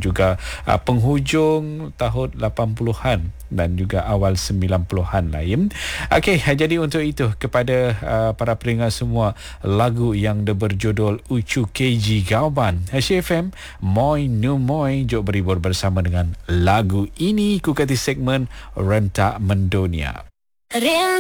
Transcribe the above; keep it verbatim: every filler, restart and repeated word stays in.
juga uh, penghujung tahun lapan puluhan dan juga awal sembilan puluhan lain. Okey, jadi untuk itu kepada uh, para pendengar semua, lagu yang berjudul Ucu K G Gauban, H F M Moi Nu Moi, jom berhibur bersama dengan lagu ini. Ku kati segmen Rentak Mendunia.